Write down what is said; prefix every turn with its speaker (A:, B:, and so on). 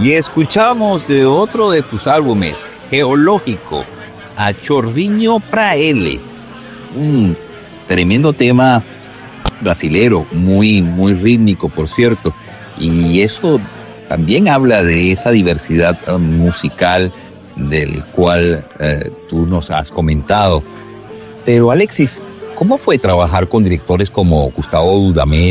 A: Y escuchamos de otro de tus álbumes, Geológico, a Chorriño Praele. Un tremendo tema brasilero, muy rítmico, por cierto. Y eso también habla de esa diversidad musical del cual tú nos has comentado. Pero Alexis, ¿cómo fue trabajar con directores como Gustavo Dudamel